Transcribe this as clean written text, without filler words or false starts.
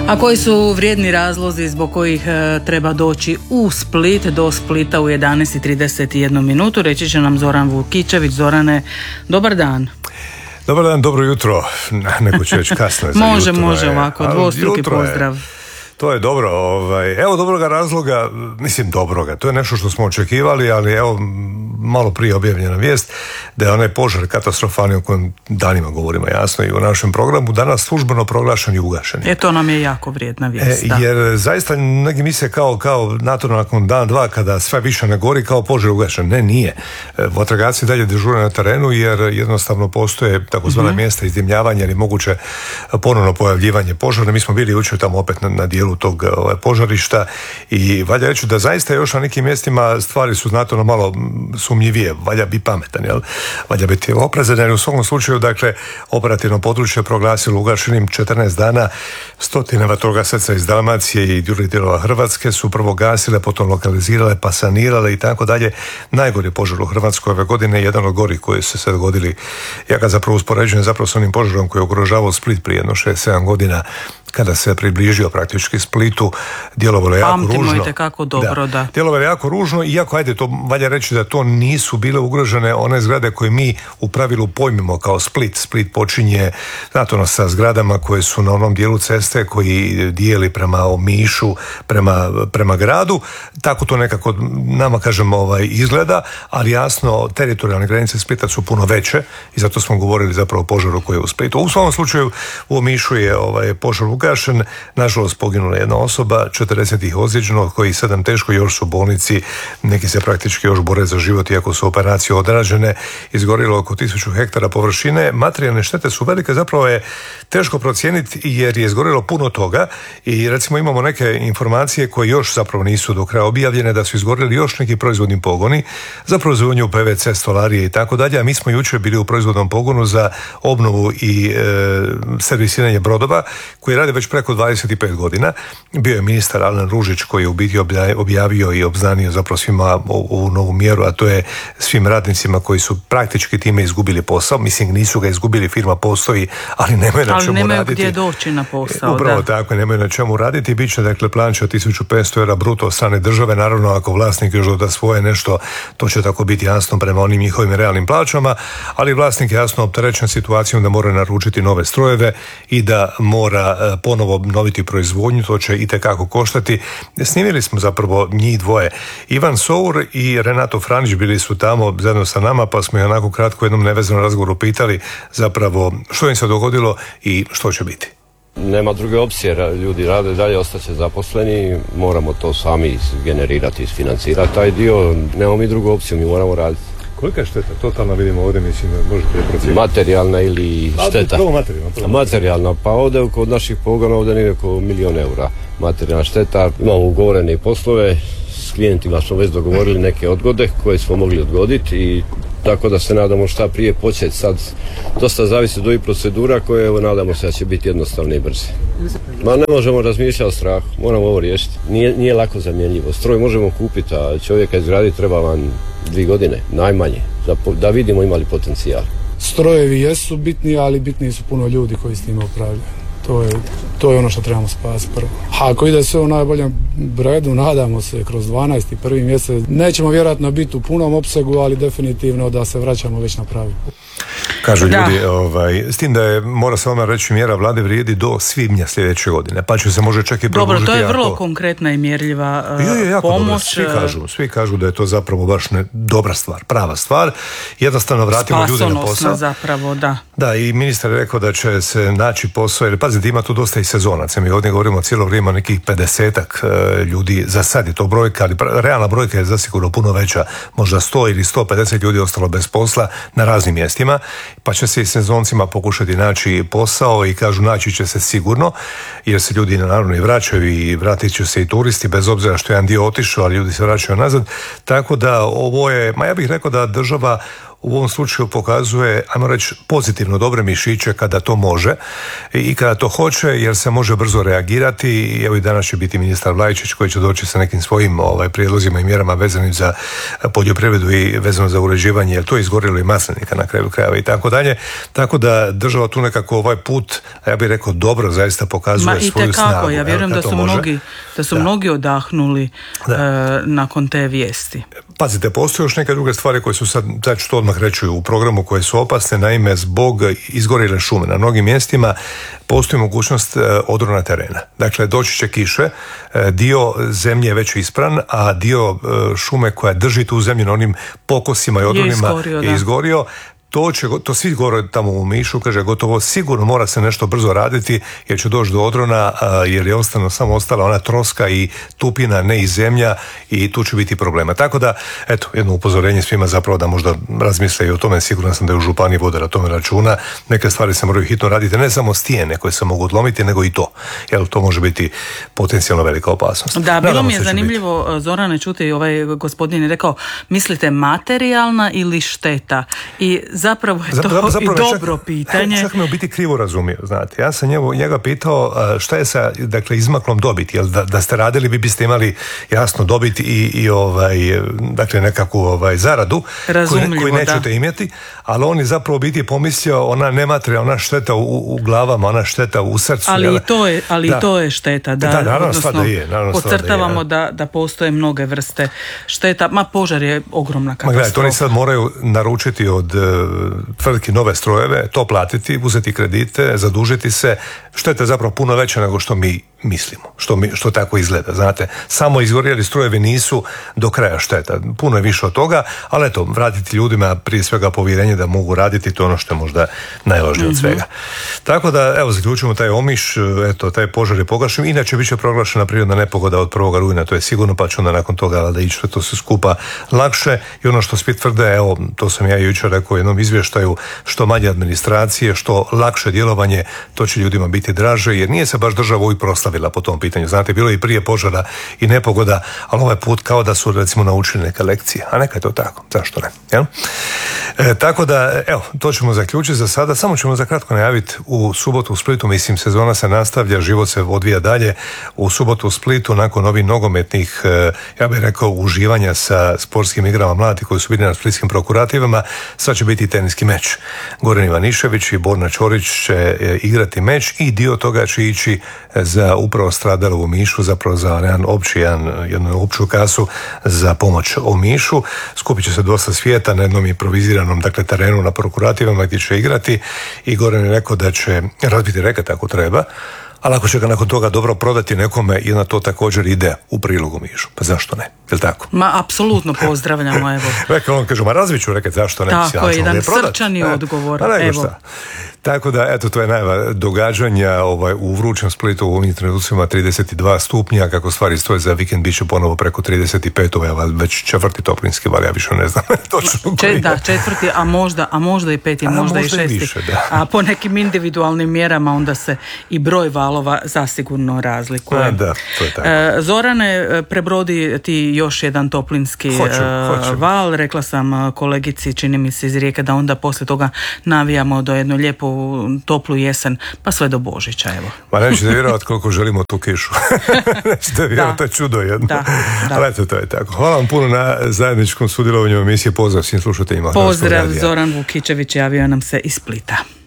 A koji su vrijedni razlozi zbog kojih treba doći u Split, do Splita u 11:31 minutu, reći će nam Zoran Vukičević. Zorane, dobar dan. Dobar dan, dobro jutro. Neko će reći kasno je za može, jutro. Može ovako, dvostruki pozdrav. To je dobro. Evo dobroga razloga, mislim dobroga, to je nešto što smo očekivali, ali evo malo prije objavljena vijest da je onaj požar katastrofalni o kojem danima govorimo jasno i u našem programu danas službeno proglašen i ugašen. To nam je jako vrijedna vijest. Jer zaista neki misle kao nakon dan, dva kada sve više ne gori kao požar ugašen. Ne, nije. Vatrogasci dalje dežure na terenu jer jednostavno postoje takozvana mjesta izdimljavanja ili moguće ponovno pojavljivanje požara. Mi smo bili jučer tamo opet na dijelu tog požarišta i valja reći da zaista još na nekim mjestima stvari su znatno malo sumnjivije, valja biti pametan, jel? Valja biti oprezan, jer u svakom slučaju, dakle, operativno područje proglasilo ugašenim 14 dana. Stotine vatrogasaca iz Dalmacije i drugih dijelova Hrvatske su prvo gasile, potom lokalizirale, pa sanirale i tako dalje. Najgori požar u Hrvatskoj ove godine, jedan od gorih koji su se dogodili. Ja ga zapravo uspoređujem s onim požarom koji je ugrožavao Split prije 6-7 godina, kada se približio praktički Splitu, djelovalo je jako ružno. Pamtimo itekako dobro, da. Djelovalo je jako ružno, iako, to valja reći da to nisu bile ugrožene one zgrade koje mi u pravilu pojmimo kao Split. Split počinje sa zgradama koje su na onom dijelu ceste koji dijeli prema Omišu, prema gradu. Tako to nekako nama, izgleda, ali jasno, teritorijalne granice Splita su puno veće i zato smo govorili zapravo o požaru koji je u Splitu. U svom slučaju u Omišu je požar ugašen, nažalost poginula jedna osoba, 40 ih ozlijeđeno, koji 7 teško, još su u bolnici, neki se praktički još bore za život iako su operacije odrađene. Izgorilo oko 1000 hektara površine, materijalne štete su velike, zapravo je teško procijeniti jer je izgorilo puno toga i recimo imamo neke informacije koje još zapravo nisu do kraja objavljene, da su izgorili još neki proizvodni pogoni za proizvodnju PVC, stolarije i tako dalje, a mi smo jučer bili u proizvodnom pogonu za obnovu i servisiranje brodova koji rade već preko 25 godina. Bio je ministar Alan Ružić koji je u biti objavio i obznanio zapravo svima ovu novu mjeru, a to je svim radnicima koji su praktički time izgubili posao. Mislim, nisu ga izgubili, firma postoji, ali nemaju na čemu raditi. Ali nemaju gdje doći na posao. Upravo tako, nemaju na čemu raditi. Biće, dakle, planća 1500 eura bruto od strane države. Naravno, ako vlasnik još doda svoje nešto, to će tako biti jasno prema onim njihovim realnim plaćama, ali vlasnik je jasno opterećen situacijom da mora naručiti nove strojeve i da mora ponovo obnoviti proizvodnju, to će itekako koštati. Snimili smo zapravo njih dvoje. Ivan Sour i Renato Franić bili su tamo zajedno sa nama, pa smo ih onako kratko u jednom nevezanom razgovoru pitali zapravo što im se dogodilo i što će biti. Nema druge opcije, ljudi rade dalje, ostaće zaposleni, moramo to sami generirati, isfinancirati taj dio, nemamo mi drugu opciju, mi moramo raditi. Kolika je šteta? Totalno vidimo ovdje, mislim, možete procijeniti. Materijalna ili šteta? Materijalna, pa ovdje kod naših pogona ovdje nije oko 1 milijun eura materijalna šteta. Imamo ugovorene poslove, s klijentima smo već dogovorili neke odgode koje smo mogli odgoditi i tako da se nadamo šta prije početi. Sad dosta zavisi od ovih procedura koje nadamo se da će biti jednostavne i brze. Ma ne možemo razmišljati o strahu, moramo ovo riješiti. Nije lako zamjenjivo. Stroj možemo kupiti, a čovjeka izgraditi treba vam 2 godine, najmanje, da vidimo imali potencijal. Strojevi jesu bitni, ali bitniji su puno ljudi koji s tim upravljaju. To je ono što trebamo spasiti prvo. A ako ide sve u najboljem redu, nadamo se kroz 12. prvi mjesec, nećemo vjerojatno biti u punom opsegu, ali definitivno da se vraćamo već na pravi put. Kažu ljudi, s tim da je, mora se odmah reći, mjera vlade vrijedi do svibnja sljedeće godine, pa će se može čak i produžiti. Dobro, to je vrlo konkretna i mjerljiva pomoć. Svi kažu da je to zapravo baš dobra stvar, prava stvar. Jednostavno vratimo ljude na posao. Zapravo, da. Da, i ministar je rekao da će se naći posao, jer pazite, ima tu dosta i sezonaca. Mi ovdje govorimo cijelo vrijeme o nekih 50-ak ljudi, za sad je to brojka, ali realna brojka je zasigurno puno veća, možda 100 ili 150 ljudi ostalo bez posla na raznim mjestima, pa će se i sezoncima pokušati naći posao i kažu naći će se sigurno, jer se ljudi naravno i vraćaju i vratit će se i turisti, bez obzira što je jedan dio otišao, ali ljudi se vraćaju nazad, tako da ovo je, ja bih rekao da država u ovom slučaju pokazuje, ajmo reći, pozitivno dobre mišiće kada to može i kada to hoće, jer se može brzo reagirati. I evo i danas će biti ministar Vlajičić koji će doći sa nekim svojim prijedlozima i mjerama vezanim za poljoprivredu i vezano za uređivanje, jer to je izgorilo i maslinika na kraju krajeva i tako dalje. Tako da država tu nekako ovaj put, ja bih rekao, dobro zaista pokazuje svoju snagu. Ja vjerujem da su mnogi odahnuli nakon te vijesti. Pazite, postoje još neke druge stvari koje su sad ću to odmah reći u programu, koje su opasne. Naime, zbog izgorjele šume na mnogim mjestima postoji mogućnost odrona terena. Dakle, doći će kiše, dio zemlje je već ispran, a dio šume koja drži tu zemlju na onim pokosima i odronima je izgorio. To svi govore tamo u Omišu, kaže, gotovo sigurno mora se nešto brzo raditi jer će doći do odrona, jer je samo ostala ona troska i tupina, ne i zemlja, i tu će biti problema. Tako da, eto, jedno upozorenje svima zapravo da možda razmisle i o tome. Siguran sam da je u županiji vode na tome računa. Neke stvari se moraju hitno raditi, ne samo stijene koje se mogu odlomiti, nego i to. Jer to može biti potencijalno velika opasnost. Da, bilo mi je zanimljivo, Zorane, čuti, ovaj gospodin je rekao, mislite materijalna ili šteta? I zapravo je to i dobro pitanje. Čak me u biti krivo razumio, znate. Ja sam njega pitao šta je sa, dakle, izmaklom dobiti, jer da ste radili vi biste imali jasno dobiti i dakle, nekakvu zaradu koju nećete imati, ali on je zapravo u biti pomislio ona nematerijalna šteta u glavama, ona šteta u srcu. Ali to je šteta. Da, naravno stvar da je. Podcrtavamo da postoje mnoge vrste šteta. Požar je ogromna katastrofa. Gledajte, oni sad moraju naručiti od tvrtki nove strojeve, to platiti, uzeti kredite, zadužiti se. Šteta je zapravo puno veća nego što mi mislimo, što tako izgleda, znate. Samo izgorjeli strojevi nisu do kraja šteta. Puno je više od toga, ali eto, vratiti ljudima prije svega povjerenje da mogu raditi, to je ono što je možda najvažnije od svega. Tako da, evo, zaključujemo taj Omiš, eto, taj požar je pogašen. Inače, bit će proglašena prirodna nepogoda od 1. rujna, to je sigurno, pa će onda nakon toga da ići to se skupa lakše. I ono što svi tvrde, evo, to sam ja jučer rekao u jednom izvještaju, što manje administracije, što lakše djelovanje, to će ljudima biti draže, jer nije se baš država uvijek proslavila po tom pitanju. Znate, bilo je i prije požara i nepogoda, ali ovaj put kao da su, recimo, naučili neke lekcije. A neka je to tako, zašto ne? Jel? Tako da, evo, to ćemo zaključiti za sada. Samo ćemo za kratko najaviti u subotu u Splitu, mislim, sezona se nastavlja, život se odvija dalje. U subotu u Splitu, nakon ovih nogometnih, ja bih rekao, uživanja sa sportskim igrama mladih koji su bili na splitskim prokurativama, sad će biti teniski meč. Goran Ivanišević i Borna Ćorić će igrati meč i dio toga će ići za upravo stradalu Omišu, zapravo za jednu opću kasu za pomoć Omišu. Skupit će se dosta svijeta na jednom improviziranom, dakle, terenu na prokurativama gdje će igrati, i Goran je rekao da će razbiti reket ako treba, ali ako će ga nakon toga dobro prodati nekome, i na to također ide u prilog Omišu. Pa zašto ne? Je li tako? Apsolutno pozdravljamo, evo. Rekao on, kaže, razbit ću reket, zašto ne? Tako je, jedan srčani odgovor. Evo. Tako da, eto, to je najava događanja u vrućem Splitu u ovim trenucima 32 stupnja, kako stvari stoje za vikend, bit će ponovo preko 35, već 4. toplinski val, ja više ne znam točno. Da, 4, a možda i 5, možda i 6. Više, a po nekim individualnim mjerama onda se i broj valova zasigurno razlikuje. Da, to je tako. Zorane, prebrodi ti još jedan toplinski val. Rekla sam kolegici, čini mi se iz Rijeke, da onda poslije toga navijamo do jednu lijepu toplu jesen, pa sve do Božića, evo. Ma nećete vjerovati koliko želimo tu kišu. Nećete vjerovati, to je čudo jedno. Da. Ali eto, to je tako. Hvala vam puno na zajedničkom sudjelovanju emisije. Pozdrav svim slušateljima. Pozdrav, Zoran Vukičević javio nam se iz Splita.